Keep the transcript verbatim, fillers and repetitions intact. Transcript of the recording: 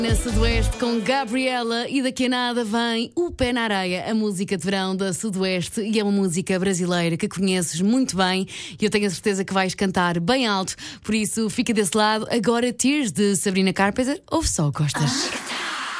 Na Sudoeste com Gabriela e daqui a nada vem O Pé na Areia, a música de verão da Sudoeste, e é uma música brasileira que conheces muito bem e eu tenho a certeza que vais cantar bem alto, por isso fica desse lado. Agora Tears de Sabrina Carpenter, ouve só, gostas?